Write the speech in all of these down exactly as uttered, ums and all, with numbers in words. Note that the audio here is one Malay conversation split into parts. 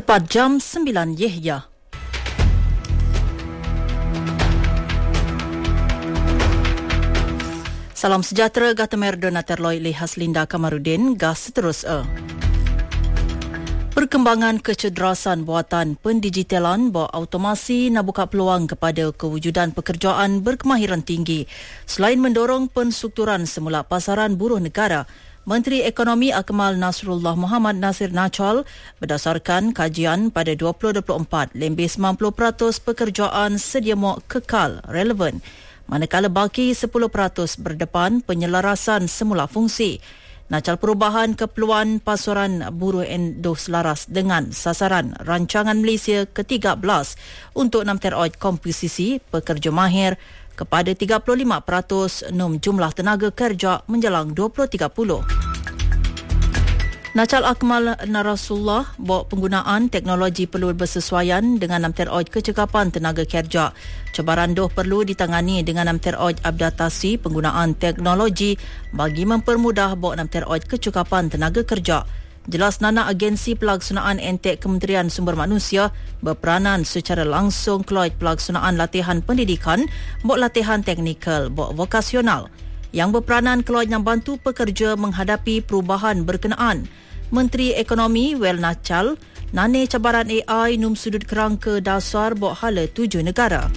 Tepat jam sembilan Yehya. Salam sejahtera Gatamer Donaterloy Lihas Linda Kamarudin, gas terus e. Perkembangan kecerdasan buatan pendigitalan bahawa automasi nak buka peluang kepada kewujudan pekerjaan berkemahiran tinggi. Selain mendorong penstrukturan semula pasaran buruh negara, Menteri Ekonomi Akmal Nasrullah Muhammad Nasir Nachal berdasarkan kajian pada dua ribu dua puluh empat, lebih sembilan puluh peratus pekerjaan sedia muak kekal relevan, manakala baki sepuluh peratus berdepan penyelarasan semula fungsi. Nachal perubahan keperluan pasaran buruh endoh selaras dengan sasaran rancangan Malaysia ke tiga belas untuk enam teroid komposisi pekerja mahir kepada tiga puluh lima peratus nom jumlah tenaga kerja menjelang dua ribu tiga puluh. Nachal Akmal Nasrullah bahawa penggunaan teknologi perlu bersesuaian dengan enam teroid kecekapan tenaga kerja. Cabaran doh perlu ditangani dengan enam teroid adaptasi penggunaan teknologi bagi mempermudah bahawa enam teroid kecekapan tenaga kerja. Jelas nana agensi pelaksanaan Entek Kementerian Sumber Manusia berperanan secara langsung keluar pelaksanaan latihan pendidikan, buat latihan teknikal, buat vokasional yang berperanan keluar yang bantu pekerja menghadapi perubahan berkenaan. Menteri Ekonomi Wel Nachal nane cabaran A I num sudut kerangka dasar buat hala tujuh negara.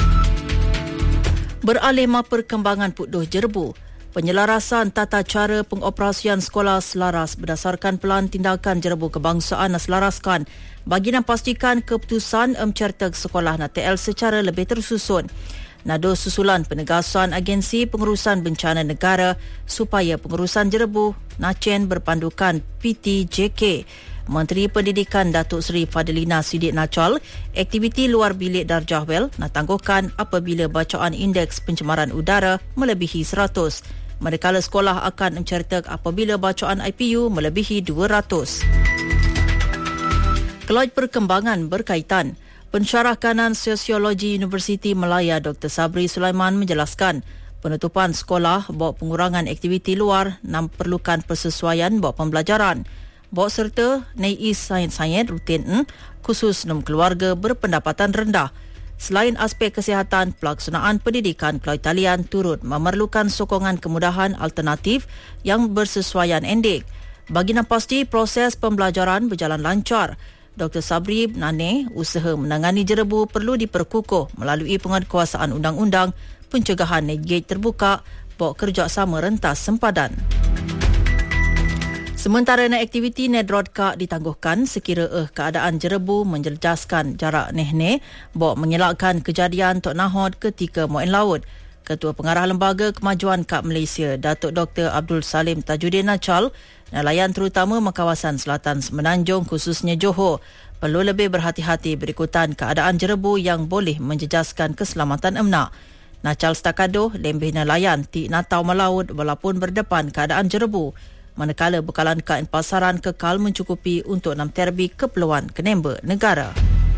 Beralih ma perkembangan Putdoh Jerbu, penyelarasan tata cara pengoperasian sekolah selaras berdasarkan pelan tindakan Jerebu Kebangsaan nak selaraskan bagi nak pastikan keputusan mencertak sekolah N T L secara lebih tersusun. Nado susulan penegasan agensi pengurusan bencana negara supaya pengurusan Jerebu Nachen berpandukan P T J K. Menteri Pendidikan Datuk Seri Fadilina Sidik Nachal, aktiviti luar bilik darjah wel nak tangguhkan apabila bacaan indeks pencemaran udara melebihi seratus. Manakala sekolah akan mencertak apabila bacaan I P U melebihi dua ratus. Keluar perkembangan berkaitan, Pensyarah Kanan Sosiologi Universiti Malaya Doktor Sabri Sulaiman menjelaskan penutupan sekolah bahawa pengurangan aktiviti luar nam perlukan persesuaian bahawa pembelajaran bahawa serta naik sains-sains rutin khusus nom keluarga berpendapatan rendah. Selain aspek kesihatan, pelaksanaan pendidikan Keluar talian turut memerlukan sokongan kemudahan alternatif yang bersesuaian endik. Bagi nak pasti proses pembelajaran berjalan lancar, Doktor Sabri nane usaha menangani Jerebu perlu diperkukuh melalui penguatkuasaan undang-undang pencegahan negate terbuka bahawa kerjasama rentas sempadan. Sementara na aktiviti Nedrodka ditangguhkan sekira eh keadaan Jerebu menjejaskan jarak neh-neh bahawa mengelakkan kejadian Tok Nahod ketika moen laut. Ketua Pengarah Lembaga Kemajuan Kap Malaysia Datuk Doktor Abdul Salim Tajuddin Nachal, nelayan terutama kawasan selatan Semenanjung khususnya Johor perlu lebih berhati-hati berikutan keadaan Jerebu yang boleh menjejaskan keselamatan emnak. Nachal stakado lembih nelayan ti natau melaut walaupun berdepan keadaan Jerebu, manakala bekalan kain pasaran kekal mencukupi untuk enam terbi keperluan kenemba negara.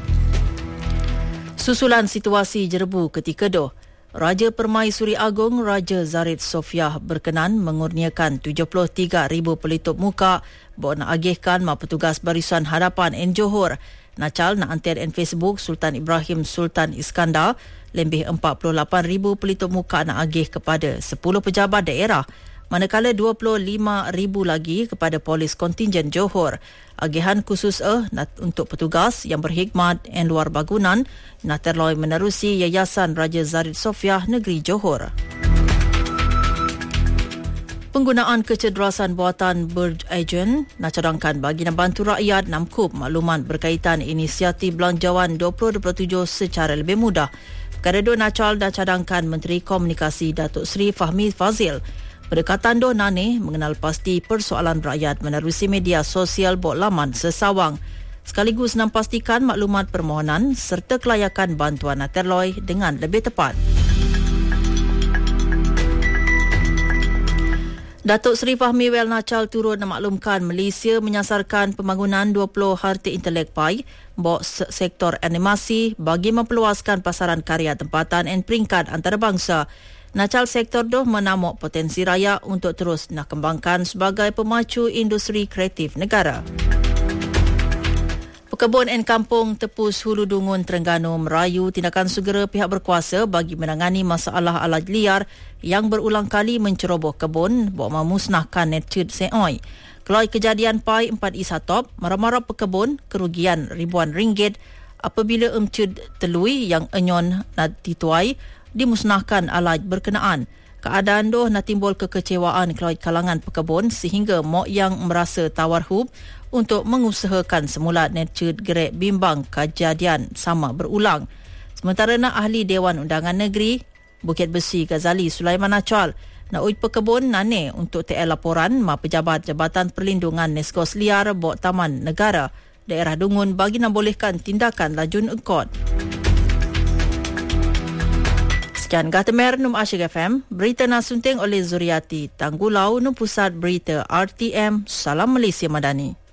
Susulan situasi Jerebu ketika doh, Raja Permaisuri Agong Raja Zarid Sofiah berkenan mengurniakan tujuh puluh tiga ribu pelitup muka bahawa nak agihkan ma petugas barisan hadapan en Johor. Nachal nak antir en Facebook Sultan Ibrahim Sultan Iskandar lebih empat puluh lapan ribu pelitup muka nak agih kepada sepuluh pejabat daerah, manakala dua puluh lima ribu lagi kepada polis kontingen Johor. Agihan khusus eh untuk petugas yang berkhidmat dan luar bangunan nak terloi menerusi Yayasan Raja Zarid Sofiah Negeri Johor. Penggunaan kecerdasan buatan Bird Agent nak cadangkan bagi nak bantu rakyat namkup maklumat berkaitan inisiatif belanjawan dua ribu dua puluh tujuh secara lebih mudah. Perkara itu Nachal dah cadangkan Menteri Komunikasi Datuk Seri Fahmi Fazil. Pendekatan doh nane mengenal pasti persoalan rakyat menerusi media sosial bot laman sesawang. Sekaligus nak pastikan maklumat permohonan serta kelayakan bantuan terloi dengan lebih tepat. Datuk Seri Fahmi Wel Nachal turut memaklumkan Malaysia menyasarkan pembangunan dua puluh harta intelek pai bot sektor animasi bagi memperluaskan pasaran karya tempatan dan peringkat antarabangsa. Nachal sektor doh menamuk potensi raya untuk terus nak kembangkan sebagai pemacu industri kreatif negara. Pekebun dan Kampung Tepus Hulu Dungun Terengganu merayu tindakan segera pihak berkuasa bagi menangani masalah alat liar yang berulang kali menceroboh kebun bawa memusnahkan netcud seoi. Keloi kejadian Pai empat Isatop, marah-marah pekebun kerugian ribuan ringgit apabila emcud telui yang enyon nak dituai dimusnahkan alat berkenaan. Keadaan doh nak timbul kekecewaan keloi kalangan pekebun sehingga mok yang merasa tawar hub untuk mengusahakan semula netcud gerek bimbang kejadian sama berulang. Sementara nak ahli Dewan Undangan Negeri Bukit Besi Ghazali Sulaiman Acal nak uj pekebun nane untuk T L laporan ma pejabat Jabatan Perlindungan Neskos Liar Bok Taman Negara daerah Dungun bagi membolehkan tindakan lajun engkot. Sekian Gatemer Num Asyik F M, berita nasunting oleh Zuriati Tanggulau Num Pusat Berita R T M, Salam Malaysia Madani.